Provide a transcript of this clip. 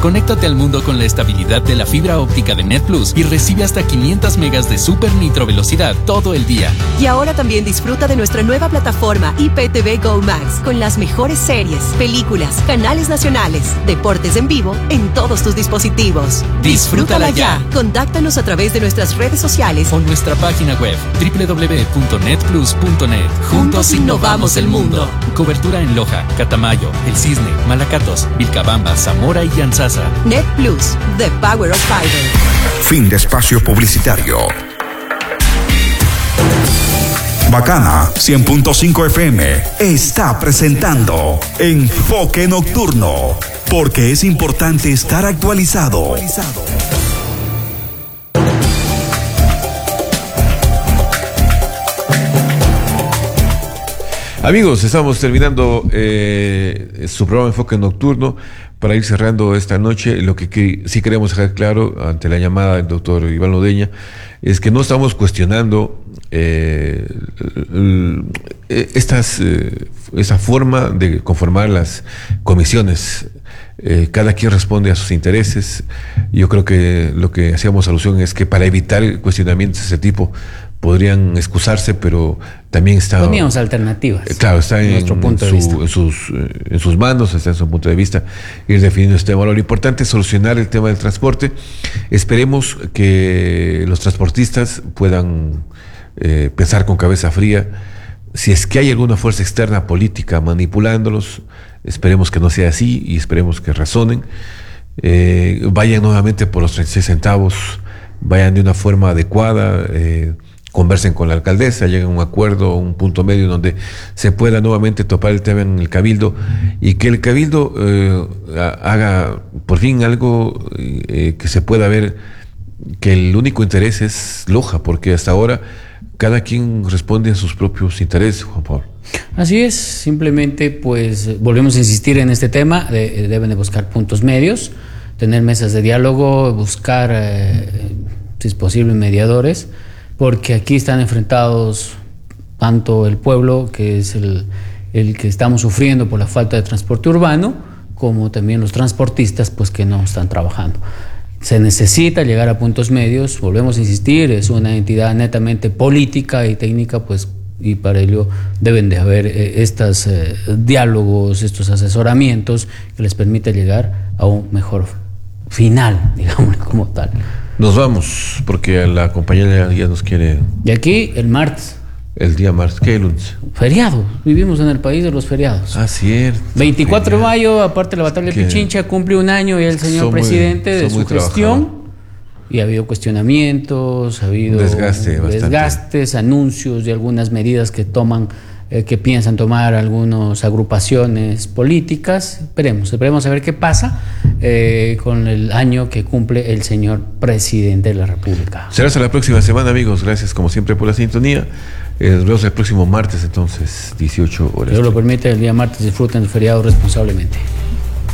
Conéctate al mundo con la estabilidad de la fibra óptica de Net Plus y recibe hasta 500 megas de super nitro velocidad todo el día. Y ahora también disfruta de nuestra nueva plataforma IPTV Go Max con las mejores series, películas, canales nacionales, deportes en vivo en todos tus dispositivos. Disfrútala ya. Contáctanos a través de nuestras redes sociales o nuestra página web www.netplus.net. Juntos innovamos el mundo. Cobertura en Loja, Catamayo, El Cisne, Malacatos, Vilcabamba, Zamora y Llanzasa. Net Plus, the power of fiber. Fin de espacio publicitario. Bacana 100.5 FM está presentando Enfoque Nocturno, porque es importante estar actualizado. Amigos, estamos terminando su programa Enfoque Nocturno. Para ir cerrando esta noche, lo que sí queremos dejar claro ante la llamada del doctor Iván Lodeña es que no estamos cuestionando esa forma de conformar las comisiones. Cada quien responde a sus intereses. Yo creo que lo que hacíamos alusión es que para evitar cuestionamientos de ese tipo podrían excusarse, pero también está... Poníamos alternativas. Claro, está en sus manos, está en su punto de vista, ir definiendo este tema. Lo importante es solucionar el tema del transporte. Esperemos que los transportistas puedan pensar con cabeza fría. Si es que hay alguna fuerza externa política manipulándolos, esperemos que no sea así y esperemos que razonen. Vayan nuevamente por los 36 centavos, vayan de una forma adecuada, conversen con la alcaldesa, lleguen a un acuerdo, un punto medio donde se pueda nuevamente topar el tema en el cabildo y que el cabildo haga por fin algo que se pueda ver, que el único interés es Loja, porque hasta ahora cada quien responde a sus propios intereses, Juan Pablo. Así es, simplemente pues volvemos a insistir en este tema, deben de buscar puntos medios, tener mesas de diálogo, buscar, si es posible, mediadores, porque aquí están enfrentados tanto el pueblo, que es el que estamos sufriendo por la falta de transporte urbano, como también los transportistas, pues que no están trabajando. Se necesita llegar a puntos medios, volvemos a insistir, es una entidad netamente política y técnica, pues, y para ello deben de haber estos diálogos, estos asesoramientos que les permita llegar a un mejor final, digamos, como tal. Nos vamos, porque la compañera ya nos quiere... Y aquí, el martes. El día martes, ¿qué lunes? Feriado, vivimos en el país de los feriados. Ah, cierto. 24 de mayo, aparte de la batalla de Pichincha, cumple un año y el señor presidente de su gestión. Y ha habido cuestionamientos, ha habido desgastes, anuncios de algunas medidas que toman, que piensan tomar algunas agrupaciones políticas. Esperemos a ver qué pasa con el año que cumple el señor presidente de la República. Será hasta la próxima semana, amigos. Gracias como siempre por la sintonía. Nos vemos el próximo martes, entonces, 18 horas. Si Dios lo permite, el día martes disfruten el feriado responsablemente.